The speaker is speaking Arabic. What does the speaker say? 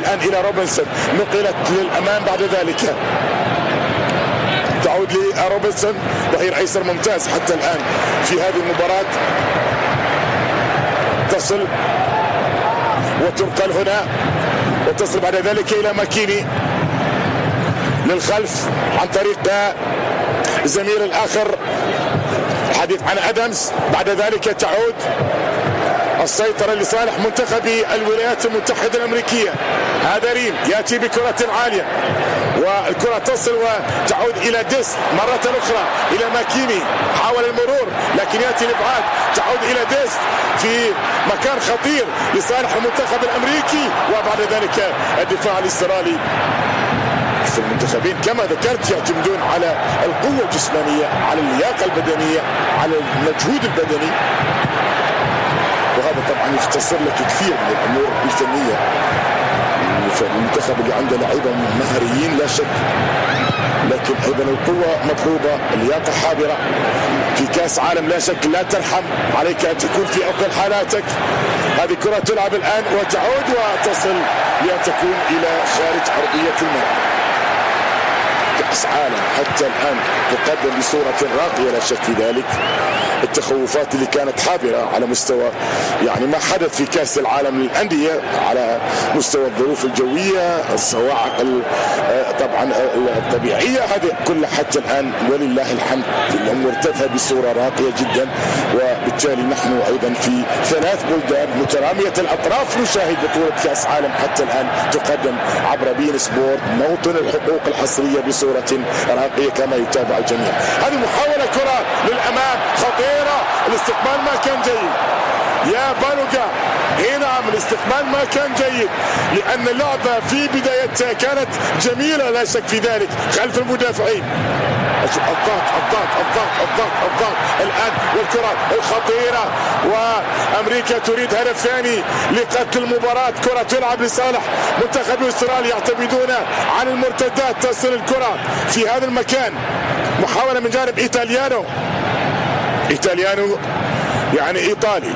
الآن إلى روبنسون، نقلت للأمام بعد ذلك تعود لروبنسون ظهير أيسر ممتاز حتى الآن في هذه المباراة. تصل وتنقل هنا وتصل بعد ذلك إلى ماكيني للخلف عن طريق زميل الآخر الحديث عن أدمز. بعد ذلك تعود السيطرة لصالح منتخب الولايات المتحدة الأمريكية. هذا ريم يأتي بكرة عالية والكرة تصل وتعود إلى ديس مرة أخرى إلى ماكيني، حاول المرور لكن يأتي الإبعاد، تعود إلى ديس في مكان خطير لصالح المنتخب الأمريكي. وبعد ذلك الدفاع الاسترالي. في المنتخبين كما ذكرت يعتمدون على القوة الجسمانية، على اللياقة البدنية، على المجهود البدني، وهذا طبعا يختصر لك كثير من الأمور الفنية. المنتخب اللي عنده لعيبة مهاريين لا شك، لكن ايضا القوة مطلوبة، اللياقة حاضرة في كاس عالم لا شك لا ترحم، عليك ان تكون في افضل حالاتك. هذه كرة تلعب الان وتعود وتصل لان تكون الى خارج ارضية الملعب. كاس عالم حتى الان تقدم بصورة راقية لا شك في ذلك. التخوفات اللي كانت حاضرة على مستوى يعني ما حدث في كأس العالم للأندية على مستوى الظروف الجوية، الصواعق طبعا الطبيعية، هذه كلها حتى الآن ولله الحمد الأمور تذهب بصورة راقية جدا. وبالتالي نحن أيضا في 3 بلدان مترامية الأطراف نشاهد بطولة كأس عالم حتى الآن تقدم عبر بين سبورت، موطن الحقوق الحصرية بصورة راقية كما يتابع الجميع. هذه محاولة كرة للأمام خطيرة، الاستقبال ما كان جيد يا بانوغا. نعم الاستقبال ما كان جيد لأن اللعبة في بدايتها كانت جميلة لا شك في ذلك خلف المدافعين. الضغط الضغط الضغط الضغط الضغط الآن والكرة الخطيرة، وأمريكا تريد هدف ثاني لقتل المباراة. كرة تلعب لصالح منتخب استراليا، يعتمدون على المرتدات. تصل الكرة في هذا المكان، محاولة من جانب إيطاليانو يعني إيطالي